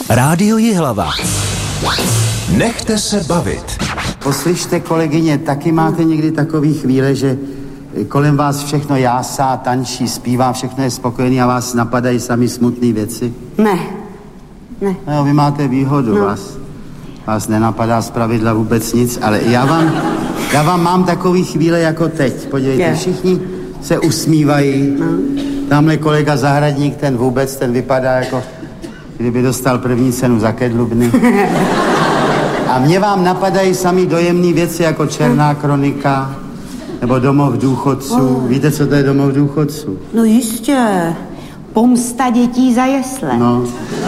Rádio Jihlava. Nechte se bavit. Poslyšte, kolegyně, taky máte někdy takový chvíle, že kolem vás všechno jásá, tančí, zpívá, všechno je spokojený a vás napadají sami smutné věci? Ne. No, vy máte výhodu, vás nenapadá zpravidla vůbec nic, ale já vám mám takový chvíle jako teď. Podívejte, všichni se usmívají. Tamhle kolega Zahradník, ten vypadá jako kdyby dostal první cenu za Kedlubny. A mě vám napadají sami dojemné věci jako Černá kronika nebo Domov důchodců. Víte, co to je Domov důchodců? No jistě. Pomsta dětí za jesle. No.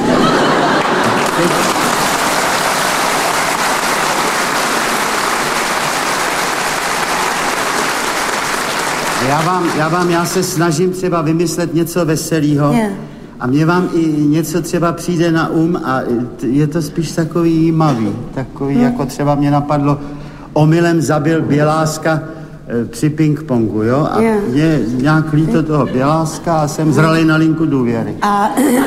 Já se snažím třeba vymyslet něco veselého. A mně vám i něco třeba přijde na a je to spíš takový jímavý. Takový, jako třeba mě napadlo, omylem zabil Běláska při ping-pongu, jo? A mě nějak líto toho Běláska a jsem zralej na linku důvěry. A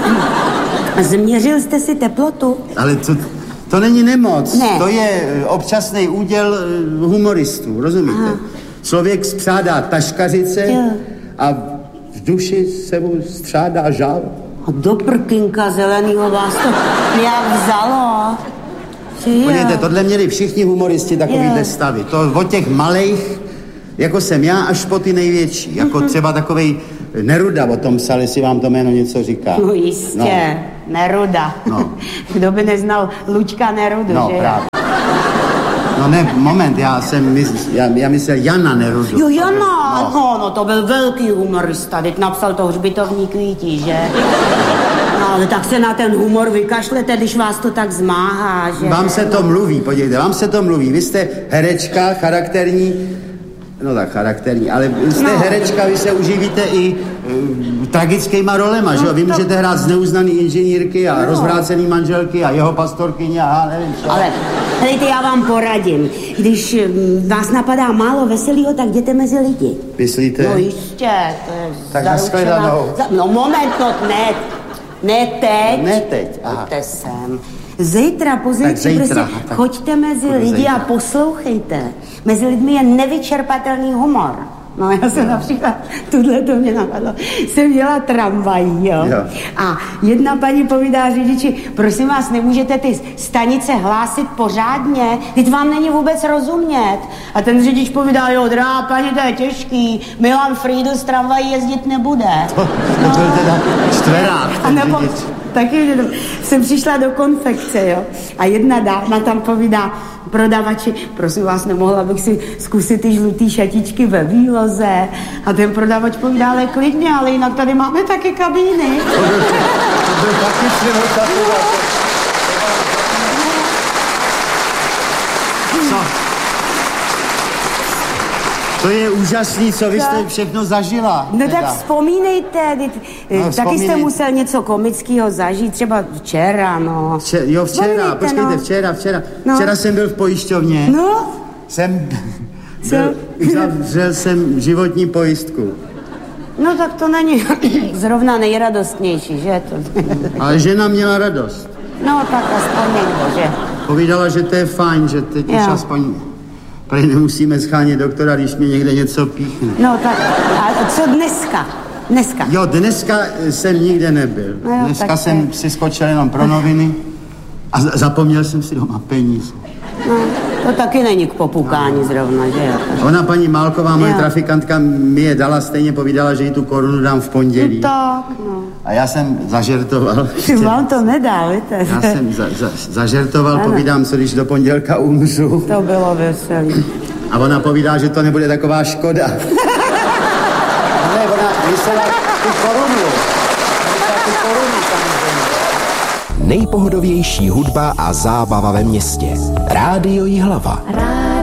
změřil jste si teplotu? Ale to není nemoc. Ne. To je občasný úděl humoristů, rozumíte? Aha. Člověk spřádá taškařice a v duši se mu střádá žal. A do prkynka zelenýho vás to nějak vzalo. Podívejte, tohle měli všichni humoristi takovýhle stavy. To od těch malejch, jako jsem já, až po ty největší. Jako třeba takovej Neruda o tom psal, jestli vám to jméno něco říká. No jistě, Neruda. No. Kdo by neznal Luďka Nerudu, že? Právě. No ne, moment, já myslel Jana Nerudu. Jo, Jana, no, to byl velký humorista, teď napsal to Hřbitovní kvítí, že? No, ale tak se na ten humor vykašlete, když vás to tak zmáhá, že? Vám se to mluví, podívejte, vám se to mluví. Vy jste herečka, charakterní, ale jste herečka, vy se uživíte i tragickýma rolema, že jo? Vy můžete hrát zneuznaný inženýrky a rozvrácený manželky a jeho pastorkyně a nevím co. Ale hejte, já vám poradím. Když vás napadá málo veselýho, tak jděte mezi lidi. Myslíte? No jistě, to je tak nashledanou. No moment, ne teď. Aha. Pojďte sem. Zítra, pozítří, prostě choďte mezi lidi a poslouchejte. Mezi lidmi je nevyčerpatelný humor. No já jsem například, tuhle to mě napadlo, jsem jela tramvají, jo. A jedna paní povídá řidiči, prosím vás, nemůžete ty stanice hlásit pořádně, teď vám není vůbec rozumět. A ten řidič povídá, jo, drahá paní, to je těžký, Milan Friedl z tramvají jezdit nebude. To byl teda čtverák, ten řidič. Taky jsem přišla do konfekce, jo. A jedna dáma tam povídá prodavači, prosím vás, nemohla bych si zkusit ty žlutý šatičky ve výloze. A ten prodavač povídá, ale klidně, ale jinak tady máme taky kabíny. To byl taky To je úžasný, co vy jste všechno zažila. No tak vzpomínejte, taky jste musel něco komického zažít, třeba včera, no. Včera, počkejte, včera. No. Včera jsem byl v pojišťovně. No. Uzavřel jsem životní pojistku. No tak to není zrovna nejradostnější, že to? Ale žena měla radost. No tak aspoň někdo, že? Povídala, že to je fajn, že teď už aspoň... Prej nemusíme schánět doktora, když mi někde něco píchne. No tak, a co dneska? Jo, dneska jsem nikde nebyl. No, dneska jsem si skočil jenom pro noviny a zapomněl jsem si doma peníze. No, to taky není k popukání zrovna, že jo? Ona, paní Málková, moje trafikantka, mi je dala, stejně povídala, že jí tu korunu dám v pondělí. No tak, no. A já jsem zažertoval. Ty vám to nedá, víte? Já jsem zažertoval, povídám, co když do pondělka umřu. To bylo veselý. A ona povídá, že to nebude taková škoda. Ne, ona myslela tu korunu. Nejpohodovější hudba a zábava ve městě. Rádio Jihlava.